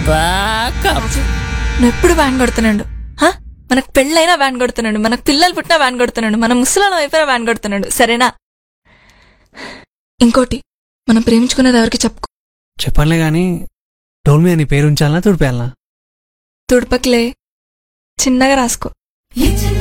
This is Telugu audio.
నువ్వు ఎప్పుడు వ్యాన్ కొడుతున్నాడు. మనకు పెళ్ళైనా వ్యాన్ కొడుతున్నాడు, మనకు పిల్లలు పుట్టినా వ్యాన్ కొడుతున్నాడు, మన ముసలాళ్ళ అయిపోయినా వ్యాన్ కొడుతున్నాడు. సరేనా? ఇంకోటి, మనం ప్రేమించుకునేది ఎవరికి చెప్పుకో. చెప్పనులే గాని డోల్ మీద నీ పేరు ఉంచాలనా తుడిపేయాలనా? తుడపకిలే, చిన్నగా రాసుకో.